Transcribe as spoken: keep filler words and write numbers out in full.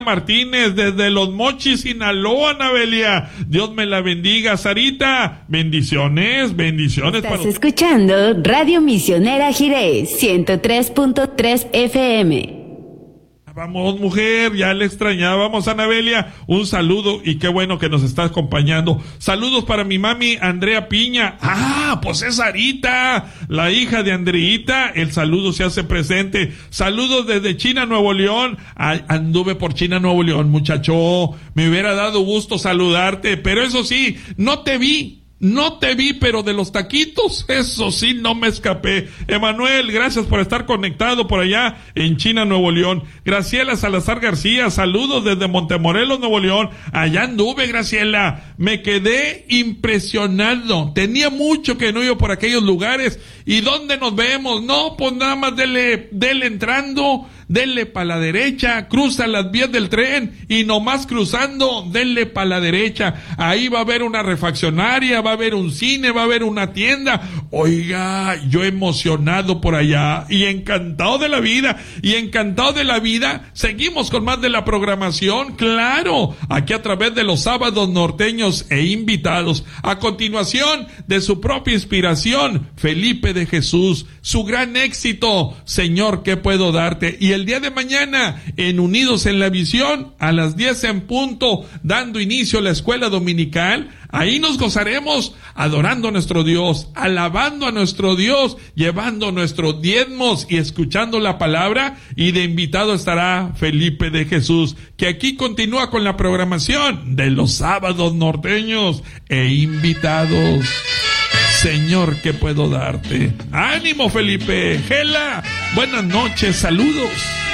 Martínez, desde Los Mochis, Sinaloa, Anabelia. Dios me la bendiga. Sarita, bendiciones, bendiciones. Estás para... escuchando Radio Misionera Jirés, ciento tres punto tres F M. Vamos, mujer, ya le extrañábamos, Anabelia. Un saludo y qué bueno que nos está acompañando. Saludos para mi mami Andrea Piña. Ah, pues es Sarita, la hija de Andreita. El saludo se hace presente. Saludos desde China, Nuevo León. Ay, anduve por China, Nuevo León, muchacho. Me hubiera dado gusto saludarte, pero eso sí, no te vi. No te vi, pero de los taquitos, eso sí, no me escapé. Emanuel, gracias por estar conectado por allá en China, Nuevo León. Graciela Salazar García, saludos desde Montemorelos, Nuevo León. Allá anduve, Graciela. Me quedé impresionado. Tenía mucho que no iba por aquellos lugares. ¿Y dónde nos vemos? No, pues nada más dele, dele entrando, dele para la derecha, cruza las vías del tren y nomás cruzando, dele para la derecha. Ahí va a haber una refaccionaria, va a haber un cine, va a haber una tienda. Oiga, yo emocionado por allá y encantado de la vida, y encantado de la vida. Seguimos con más de la programación, claro, aquí a través de los sábados norteños e invitados. A continuación, de su propia inspiración, Felipe de Jesús, su gran éxito, Señor, ¿qué puedo darte? Y el día de mañana, en Unidos en la Visión, a las diez en punto, dando inicio a la escuela dominical. Ahí nos gozaremos adorando a nuestro Dios, alabando a nuestro Dios, llevando nuestros diezmos y escuchando la palabra. Y de invitado estará Felipe de Jesús, que aquí continúa con la programación de los sábados norteños e invitados. Señor, ¿qué puedo darte? ¡Ánimo, Felipe! ¡Gela! Buenas noches, saludos.